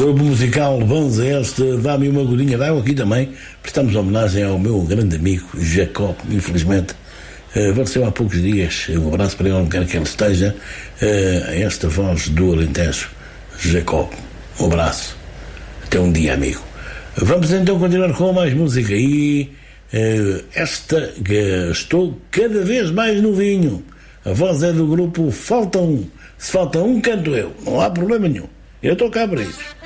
Grupo musical Banza este, dá-me uma golinha de água aqui também. Prestamos homenagem ao meu grande amigo Jacob, infelizmente faleceu há poucos dias. Um abraço para ele, onde quer que ele esteja. A esta voz do Alentejo, Jacob, um abraço, até um dia, amigo. Vamos então continuar com mais música e esta que estou cada vez mais novinho. A voz é do grupo Falta Um. Se falta um, canto eu, não há problema nenhum, eu estou cá para isso.